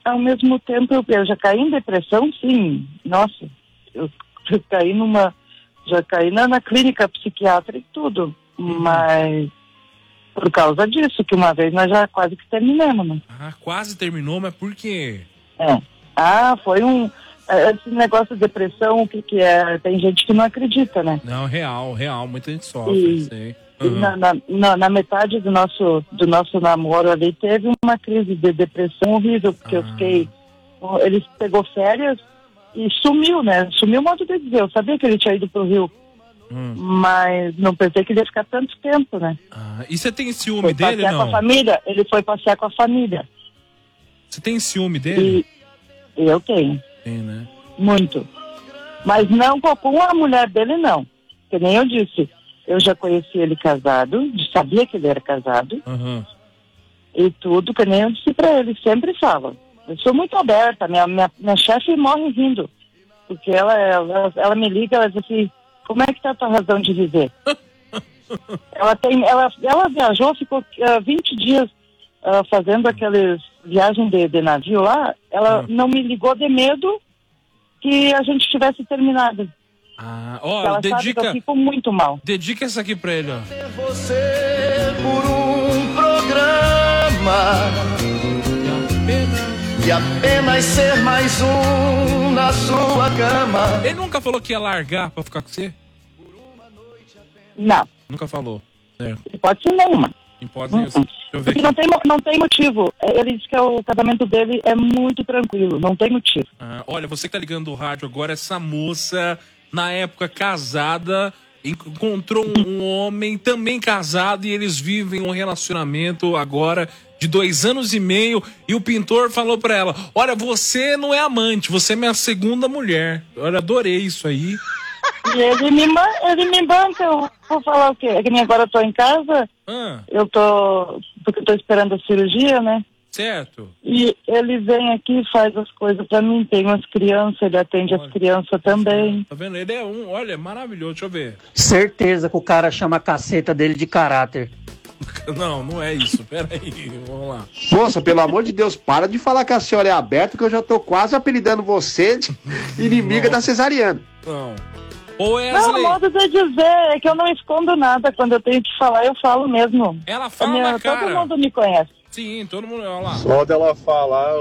ao mesmo tempo, eu já caí em depressão, sim. Nossa, eu caí já caí na clínica psiquiátrica e tudo. Mas por causa disso, que uma vez nós já quase que terminamos, né? Ah, quase terminou, mas por quê? Foi esse negócio de depressão, o que é? Tem gente que não acredita, né? Não, real, muita gente sofre, sei. Na metade do nosso namoro ali, teve uma crise de depressão horrível, porque ele pegou férias e sumiu, né? Sumiu, modo de dizer. Eu sabia que ele tinha ido pro Rio, mas não pensei que ele ia ficar tanto tempo, né? E você tem ciúme dele, não? Com a família, ele foi passear com a família. Você tem ciúme dele? E eu tenho. Tem, né? Muito. Mas não com a mulher dele, não. Que nem eu disse. Eu já conheci ele casado, sabia que ele era casado. E tudo, que nem eu disse pra ele, sempre fala. Eu sou muito aberta, minha chefe morre rindo. Porque ela me liga, ela diz assim, como é que tá a tua razão de viver? Ela viajou, ficou 20 dias fazendo aqueles viagem de navio lá. Ela não me ligou de medo que a gente tivesse terminado. Ela sabe que eu fico muito mal. Dedica essa aqui pra ele, ó. Você por um programa e apenas ser mais um na sua cama. Ele nunca falou que ia largar pra ficar com você? Não. Nunca falou, certo? Pode ser nenhuma. Porque não tem motivo. Ele disse que o casamento dele é muito tranquilo, não tem motivo. Olha, você que tá ligando o rádio agora, essa moça, na época casada, encontrou um homem também casado e eles vivem um relacionamento agora de 2 anos e meio, e o pintor falou pra ela, olha, você não é amante, você é minha segunda mulher. Eu adorei isso aí. E ele me banca, eu vou falar o quê? É que nem agora eu tô em casa, porque eu tô esperando a cirurgia, né? Certo. E ele vem aqui e faz as coisas pra mim, tem umas crianças, ele atende as crianças também. Tá vendo? Ele é olha, maravilhoso, deixa eu ver. Certeza que o cara chama a caceta dele de caráter. Não é isso, peraí, vamos lá. Moça, pelo amor de Deus, para de falar que a senhora é aberta, que eu já tô quase apelidando você de inimiga da cesariana. Não. Não, modo de dizer, é que eu não escondo nada. Quando eu tenho que falar, eu falo mesmo. Ela fala na cara. Todo mundo me conhece. Sim, todo mundo, olha lá. Só dela falar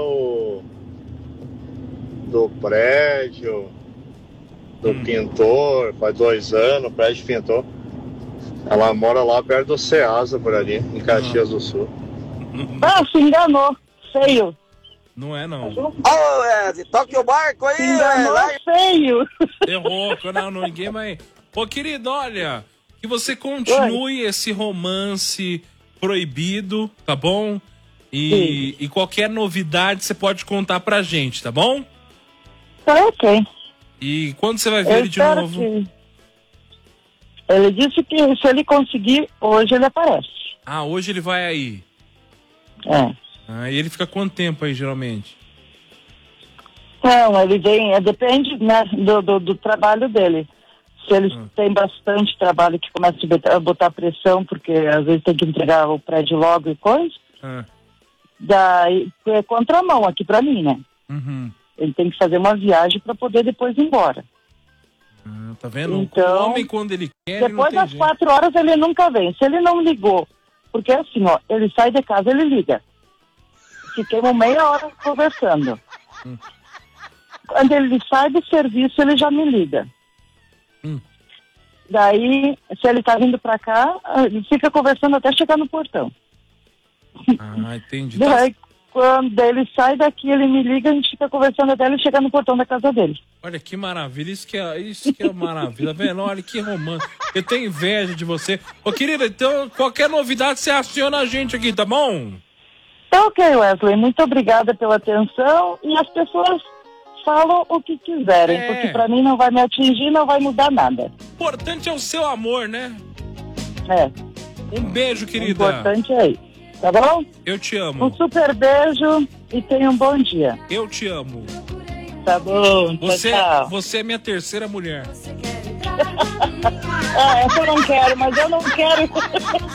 do prédio, do pintor, faz 2 anos, o prédio pintor. Ela mora lá perto do Ceasa, por ali, em Caxias do Sul. Se enganou, feio. Não é, não. Ed, toque o barco aí, feio. Errou, não, ninguém vai... Ô, querido, olha, que você continue esse romance proibido, tá bom? E qualquer novidade você pode contar pra gente, tá bom? Tá ok. E quando você vai ver ele de novo? Ele disse que se ele conseguir, hoje ele aparece. Hoje ele vai aí? E ele fica quanto tempo aí, geralmente? Não, ele vem, depende, né, do trabalho dele. Se ele tem bastante trabalho que começa a botar pressão, porque às vezes tem que entregar o prédio logo e coisa, daí é contramão aqui pra mim, né? Ele tem que fazer uma viagem pra poder depois ir embora. Tá vendo? Então, o homem, quando ele quer, depois das 4 horas ele nunca vem. Se ele não ligou, porque assim, ele sai de casa, ele liga. Fiquemos meia hora conversando. Quando ele sai do serviço, ele já me liga. Daí, se ele tá vindo pra cá, ele fica conversando até chegar no portão. Entendi. Daí, quando ele sai daqui, ele me liga, a gente fica conversando até ele chegar no portão da casa dele. Olha que maravilha, isso que é maravilha, tá vendo? Olha que romance. Eu tenho inveja de você. Ô, querida, então, qualquer novidade, você aciona a gente aqui, tá bom? Tá ok, Wesley. Muito obrigada pela atenção. E as pessoas falam o que quiserem, porque pra mim não vai me atingir, não vai mudar nada. O importante é o seu amor, né? Um beijo, querida. O importante é isso, tá bom? Eu te amo. Um super beijo e tenha um bom dia. Eu te amo. Tá bom, tchau. Você é minha terceira mulher. Essa eu não quero, mas eu não quero.